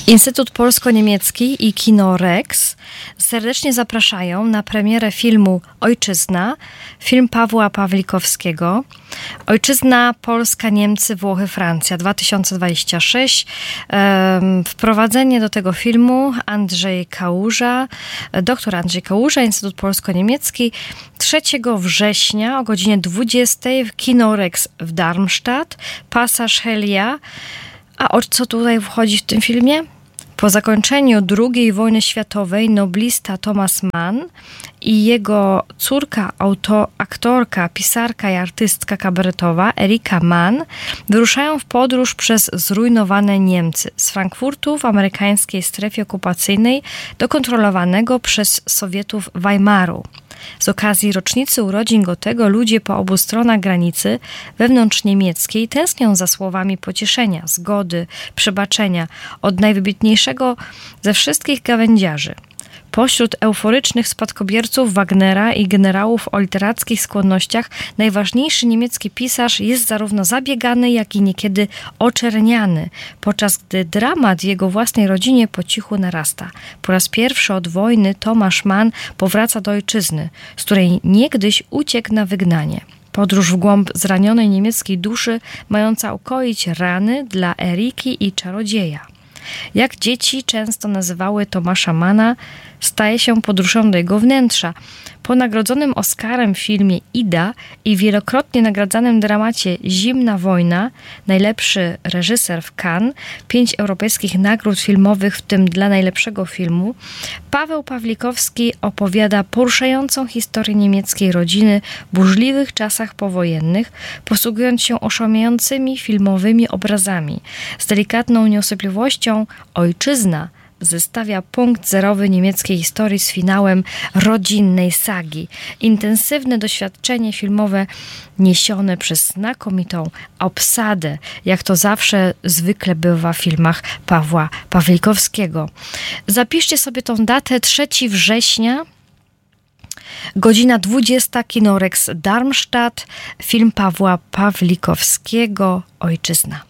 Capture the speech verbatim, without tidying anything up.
Instytut Polsko-Niemiecki i Kino Rex serdecznie zapraszają na premierę filmu Ojczyzna, film Pawła Pawlikowskiego. Ojczyzna, Polska, Niemcy, Włochy, Francja, dwa tysiące dwudziesty szósty. Wprowadzenie do tego filmu Andrzej Kałuża, doktor Andrzej Kałuża, Instytut Polsko-Niemiecki, trzeciego września o godzinie dwudziestej w Kino Rex w Darmstadt, Pasaż Helia. A o co tutaj wchodzi w tym filmie? Po zakończeniu drugiej wojny światowej noblista Thomas Mann i jego córka, auto, aktorka, pisarka i artystka kabaretowa Erika Mann wyruszają w podróż przez zrujnowane Niemcy z Frankfurtu w amerykańskiej strefie okupacyjnej do kontrolowanego przez Sowietów Weimaru. Z okazji rocznicy urodzin Goethego ludzie po obu stronach granicy wewnątrzniemieckiej tęsknią za słowami pocieszenia, zgody, przebaczenia od najwybitniejszego ze wszystkich gawędziarzy. Pośród euforycznych spadkobierców Wagnera i generałów o literackich skłonnościach najważniejszy niemiecki pisarz jest zarówno zabiegany, jak i niekiedy oczerniany, podczas gdy dramat w jego własnej rodzinie po cichu narasta. Po raz pierwszy od wojny Tomasz Mann powraca do ojczyzny, z której niegdyś uciekł na wygnanie. Podróż w głąb zranionej niemieckiej duszy, mająca ukoić rany dla Eriki i czarodzieja. Jak dzieci często nazywały Tomasza Manna, staje się podróżą do jego wnętrza. Po nagrodzonym Oscarem filmie Ida i wielokrotnie nagradzanym dramacie Zimna wojna, najlepszy reżyser w Cannes, pięć europejskich nagród filmowych, w tym dla najlepszego filmu, Paweł Pawlikowski opowiada poruszającą historię niemieckiej rodziny w burzliwych czasach powojennych, posługując się oszałamiającymi filmowymi obrazami. Z delikatną nieosypliwością Ojczyzna zestawia punkt zerowy niemieckiej historii z finałem rodzinnej sagi. Intensywne doświadczenie filmowe niesione przez znakomitą obsadę, jak to zawsze zwykle bywa w filmach Pawła Pawlikowskiego. Zapiszcie sobie tą datę, trzeciego września, godzina dwudziesta, Kino Rex Darmstadt, film Pawła Pawlikowskiego, Ojczyzna.